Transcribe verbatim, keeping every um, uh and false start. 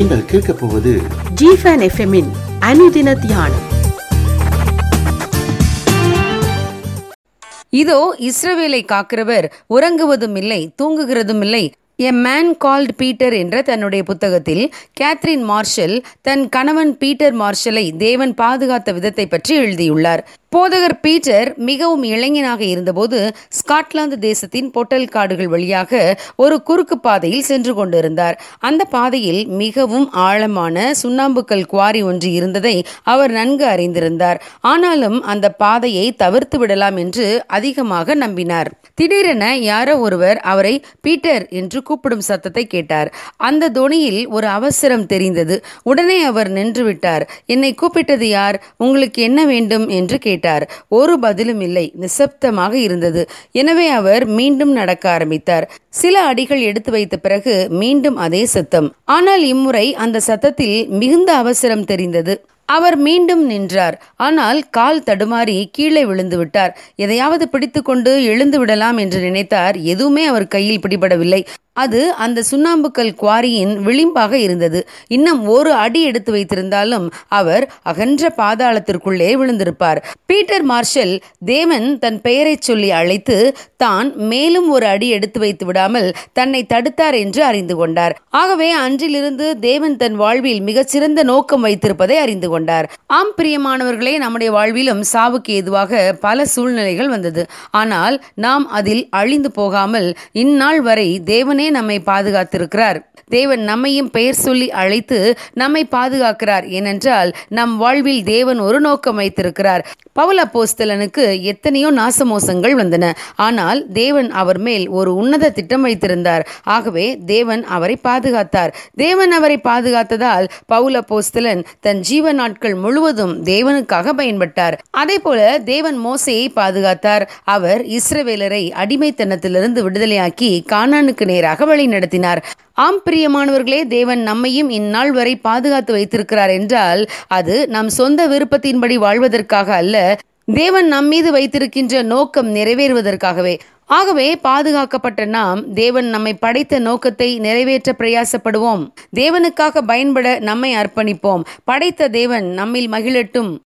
நீங்கள் கேட்கப் போவது ஜிஃபன் எஃப்எம்மின் அனுதின தியானம். இதோ இஸ்ரவேலை காக்கிறவர் உறங்குவதும் இல்லை, தூங்குகிறதும் இல்லை. எ மேன் கால்ட் பீட்டர் என்ற தன்னுடைய புத்தகத்தில் கேத்ரின் மார்ஷல் தன் கணவன் பீட்டர் மார்ஷலை தேவன் பாதுகாத்த விதத்தை பற்றி எழுதியுள்ளார். போதகர் பீட்டர் மிகவும் இளைஞனாக இருந்தபோது ஸ்காட்லாந்து தேசத்தின் பொட்டல் காடுகள் வழியாக ஒரு குறுக்கு பாதையில் சென்று கொண்டிருந்தார். அந்த பாதையில் மிகவும் ஆழமான சுண்ணாம்புக்கல் குவாரி ஒன்று இருந்ததை அவர் நன்கு அறிந்திருந்தார். ஆனாலும் அந்த பாதையை தவிர்த்து விடலாம் என்று அதிகமாக நம்பினார். திடீரென யாரோ ஒருவர் அவரை பீட்டர் என்று கூப்பிடும் சத்தத்தை கேட்டார். அந்த தொனியில் ஒரு அவசரம் தெரிந்தது. உடனே அவர் நின்று விட்டார். என்னை கூப்பிட்டது யார்? உங்களுக்கு என்ன வேண்டும் என்று கேட்டார். ஒரு பதிலும் இல்லை. நிசப்தமாக இருந்தது. எனவே அவர் மீண்டும் நடக்க ஆரம்பித்தார். சில அடிகள் எடுத்து வைத்த பிறகு மீண்டும் அதே சத்தம். ஆனால் இம்முறை அந்த சத்தத்தில் மிகுந்த அவசரம் தெரிந்தது. அவர் மீண்டும் நின்றார். ஆனால் கால் தடுமாறி கீழே விழுந்து விட்டார். எதையாவது பிடித்து கொண்டு எழுந்து விடலாம் என்று நினைத்தார். எதுவுமே அவர் கையில் பிடிபடவில்லை. அது அந்த சுண்ணாம்புக்கல் குவாரியின் விளிம்பாக இருந்தது. இன்னும் ஒரு அடி எடுத்து வைத்திருந்தாலும் அவர் அகன்ற பாதாளத்திற்குள்ளே விழுந்திருப்பார். பீட்டர் மார்ஷல் தேவன் தன் பெயரை சொல்லி அழைத்து தான் மேலும் ஒரு அடி எடுத்து வைத்து விடாமல் தன்னை தடுத்தார் என்று அறிந்து கொண்டார். ஆகவே அன்றிலிருந்து தேவன் தன் வாழ்வில் மிகச்சிறந்த நோக்கம் வைத்திருப்பதை அறிந்து கொண்டார். ஆம் பிரியமானவர்களே, நம்முடைய வாழ்விலும் சாவுக்கு ஏதுவாக பல சூழ்நிலைகள் வந்தது. ஆனால் நாம் அதில் அழிந்து போகாமல் இந்நாள் வரை தேவனே நம்மை பாதுகாத்திருக்கிறார். தேவன் நம்மையும் பெயர் சொல்லி அழைத்து நம்மை பாதுகாக்கிறார். ஏனென்றால் நம் வாழ்வில் தேவன் ஒரு நோக்கம் வைத்திருக்கிறார். பவுல் அப்போஸ்தலனுக்கு எத்தனையோ நாசமோசங்கள் வந்தன. ஆனால் தேவன் அவர் மேல் ஒரு உன்னத திட்டம் வைத்திருந்தார். ஆகவே தேவன் அவரை பாதுகாத்தார். தேவன் அவரை பாதுகாத்ததால் பவுல் அப்போஸ்தலன் தன் ஜீவ நாட்கள் முழுவதும் தேவனுக்காக பயன்பட்டார். அதே போல தேவன் மோசேயை பாதுகாத்தார். அவர் இஸ்ரவேலரை அடிமைத்தனத்திலிருந்து விடுதலையாக்கி கானானுக்கு நேராக வழி நடத்தினார். ஆம் பிரியமானவர்களே, தேவன் நம்மையும் இந்நாள் வரை பாதுகாத்து வைத்திருக்கிறார் என்றால் அது நம் சொந்த விருப்பத்தின்படி வாழ்வதற்காக அல்ல, தேவன் நம் மீது வைத்திருக்கின்ற நோக்கம் நிறைவேறுவதற்காகவே. ஆகவே பாதுகாக்கப்பட்ட நாம் தேவன் நம்மை படைத்த நோக்கத்தை நிறைவேற்ற பிரயாசப்படுவோம். தேவனுக்காக பயன்பட நம்மை அர்ப்பணிப்போம். படைத்த தேவன் நம்மில் மகிழட்டும்.